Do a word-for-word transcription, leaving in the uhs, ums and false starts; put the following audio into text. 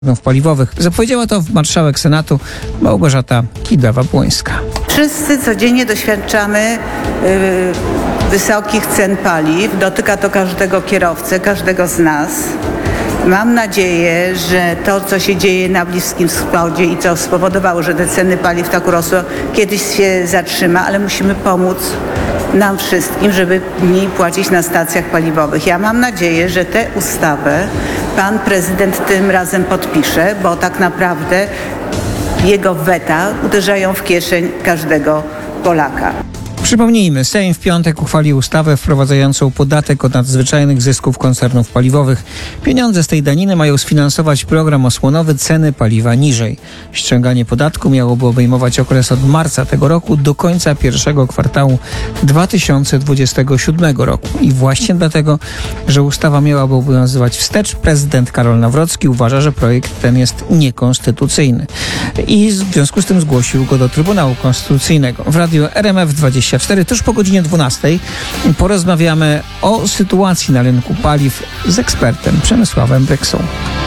paliwowych. Zapowiedziała to marszałek Senatu Małgorzata Kidawa-Błońska. Wszyscy codziennie doświadczamy yy, wysokich cen paliw. Dotyka to każdego kierowcę, każdego z nas. Mam nadzieję, że to, co się dzieje na Bliskim Wschodzie i co spowodowało, że te ceny paliw tak rosły, kiedyś się zatrzyma, ale musimy pomóc nam wszystkim, żeby mniej płacić na stacjach paliwowych. Ja mam nadzieję, że tę ustawę pan prezydent tym razem podpisze, bo tak naprawdę jego weta uderzają w kieszeń każdego Polaka. Przypomnijmy, Sejm w piątek uchwalił ustawę wprowadzającą podatek od nadzwyczajnych zysków koncernów paliwowych. Pieniądze z tej daniny mają sfinansować program osłonowy Ceny paliwa niżej. Ściąganie podatku miałoby obejmować okres od marca tego roku do końca pierwszego kwartału dwa tysiące dwudziestego siódmego roku. I właśnie dlatego, że ustawa miałaby obowiązywać wstecz, prezydent Karol Nawrocki uważa, że projekt ten jest niekonstytucyjny. I w związku z tym zgłosił go do Trybunału Konstytucyjnego. W radiu R M F dwadzieścia cztery, tuż po godzinie dwunastej, porozmawiamy o sytuacji na rynku paliw z ekspertem Przemysławem Bryksą.